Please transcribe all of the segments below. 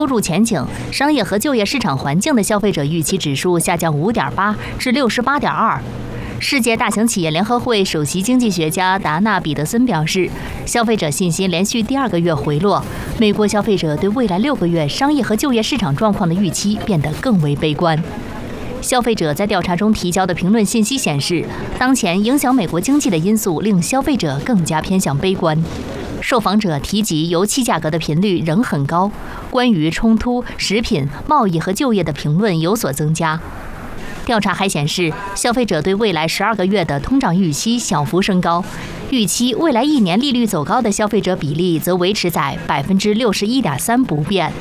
入前景、商业和就业市场环境的消费者预期指数下降5.8至68.2。世界大型企业联合会首席经济学家达纳·彼得森表示，消费者信心连续第2个月回落，美国消费者对未来6个月商业和就业市场状况的预期变得更为悲观。消费者在调查中提交的评论信息显示，当前影响美国经济的因素令消费者更加偏向悲观。受访者提及油气价格的频率仍很高，关于冲突、食品、贸易和就业的评论有所增加。调查还显示，消费者对未来12个月的通胀预期小幅升高，预期未来1年利率走高的消费者比例则维持在61.3%不变。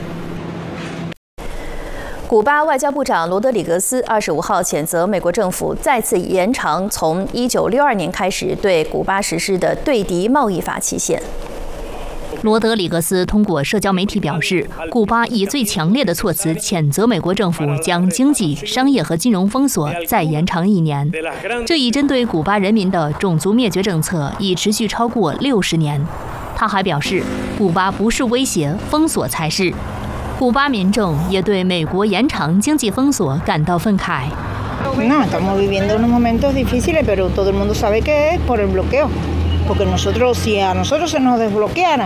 古巴外交部长罗德里格斯25号谴责美国政府再次延长从1962年开始对古巴实施的对敌贸易法期限。 罗德里格斯通过社交媒体表示，古巴以最强烈的措辞谴责美国政府将经济、商业和金融封锁再延长1年。这一针对古巴人民的种族灭绝政策已持续超过60年。他还表示，古巴不是威胁，封锁才是。古巴民众也对美国延长经济封锁感到愤慨。 No, estamos viviendo unos momentos difíciles, pero todo el mundo sabe que es por el bloqueo. Porque nosotros, si a nosotros se nos desbloqueara,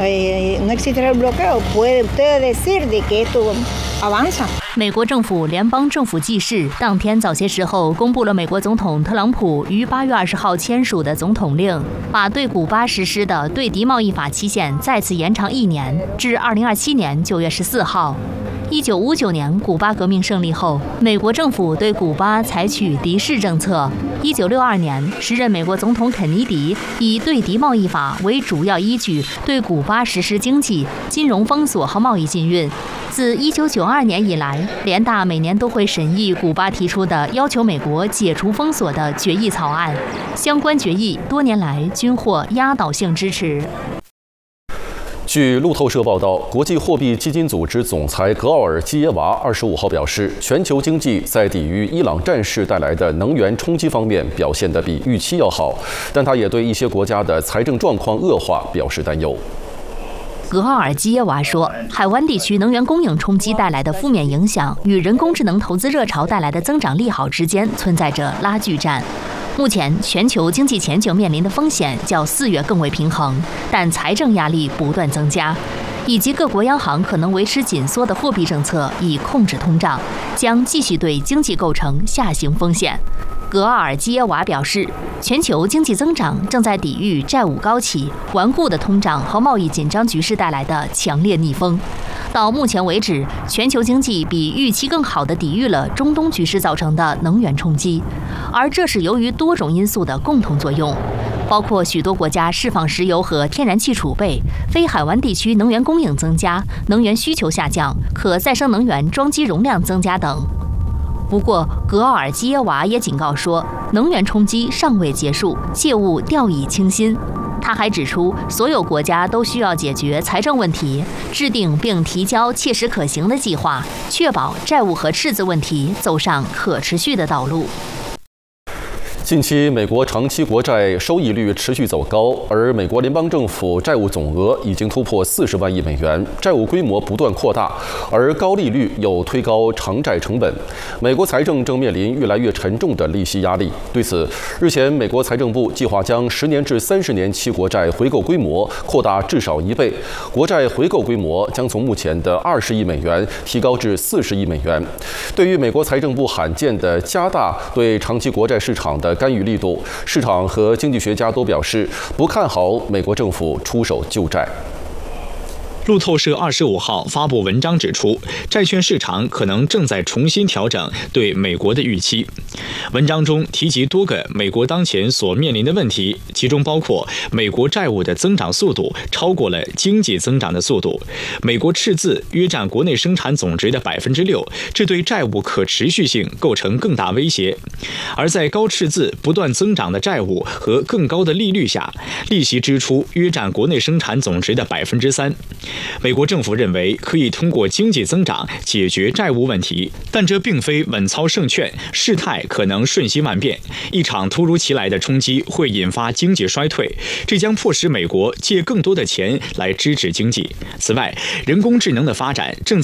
no existiera el bloqueo, puede usted decir de que esto avanza. 美国政府联邦政府记事当天早些时候公布了美国总统特朗普于8月20号签署的总统令，把对古巴实施的对敌贸易法期限再次延长1年，至2027年9月14号。1959年古巴革命胜利后，美国政府对古巴采取敌视政策。1962年，时任美国总统肯尼迪以对敌贸易法为主要依据，对古巴实施经济、金融封锁和贸易禁运。自1992年以来，联大每年都会审议古巴提出的要求美国解除封锁的决议草案，相关决议多年来均获压倒性支持。 据路透社报道，国际货币基金组织总裁格奥尔基耶娃25号表示，全球经济在抵御伊朗战事带来的能源冲击方面表现得比预期要好，但他也对一些国家的财政状况恶化表示担忧。 格奥尔基耶娃说，海湾地区能源供应冲击带来的负面影响与人工智能投资热潮带来的增长利好之间存在着拉锯战。目前，全球经济前景面临的风险较4月更为平衡，但财政压力不断增加，以及各国央行可能维持紧缩的货币政策以控制通胀，将继续对经济构成下行风险。格奥尔基耶娃表示，全球经济增长正在抵御债务高企、顽固的通胀和贸易紧张局势带来的强烈逆风。到目前为止，全球经济比预期更好地抵御了中东局势造成的能源冲击，而这是由于多种因素的共同作用，包括许多国家释放石油和天然气储备、非海湾地区能源供应增加、能源需求下降、可再生能源装机容量增加等。不过，格奥尔基耶娃也警告说，能源冲击尚未结束，切勿掉以轻心。他还指出，所有国家都需要解决财政问题，制定并提交切实可行的计划，确保债务和赤字问题走上可持续的道路。 近期，美国长期国债收益率持续走高，而美国联邦政府债务总额已经突破40万亿美元，债务规模不断扩大，而高利率又推高偿债成本，美国财政正面临越来越沉重的利息压力。对此，日前美国财政部计划将10年至30年期国债回购规模扩大至少1倍，国债回购规模将从目前的20亿美元提高至40亿美元。对于美国财政部罕见的加大对长期国债市场的干预力度，市场和经济学家都表示不看好美国政府出手救债。 路透社25号发布文章指出，债券市场可能正在重新调整对美国的预期。文章中提及多个美国当前所面临的问题，其中包括美国债务的增长速度超过了经济增长的速度，美国赤字约占国内生产总值的6%，这对债务可持续性构成更大威胁。而在高赤字、不断增长的债务和更高的利率下，利息支出约占国内生产总值的3%。美国政府认为可以通过经济增长解决债务问题，但这并非稳操胜券，事态可能瞬息万变。一场突如其来的冲击会引发经济衰退，这将迫使美国借更多的钱来支持经济。此外，人工智能的发展正在